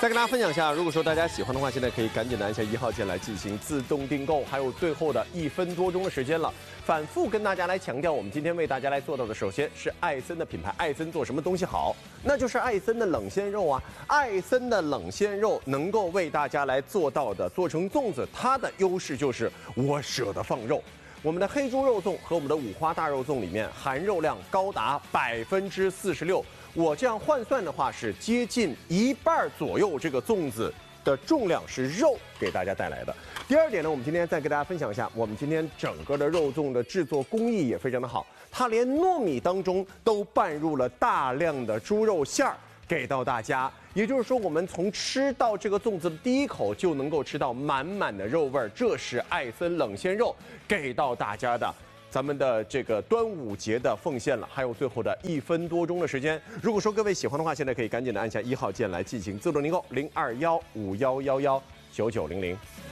再跟大家分享一下，如果说大家喜欢的话，现在可以赶紧的按下1号键来进行自动订购，还有最后的1分多钟的时间了。反复跟大家来强调，我们今天为大家来做到的，首先是艾森的品牌，艾森做什么东西好？那就是艾森的冷鲜肉啊！艾森的冷鲜肉能够为大家来做到的，做成粽子，它的优势就是我舍得放肉。我们的黑猪肉粽和我们的五花大肉粽里面含肉量高达46%，我这样换算的话是接近1半左右，这个粽子的重量是肉给大家带来的。第二点呢，我们今天再给大家分享一下，我们今天整个的肉粽的制作工艺也非常的好，它连糯米当中都拌入了大量的猪肉馅儿。给到大家，也就是说，我们从吃到这个粽子的第一口就能够吃到满满的肉味儿，这是艾森冷鲜肉给到大家的。咱们的这个端午节的奉献了，还有最后的1分多钟的时间。如果说各位喜欢的话，现在可以赶紧的按下1号键来进行自动订购，0215111990。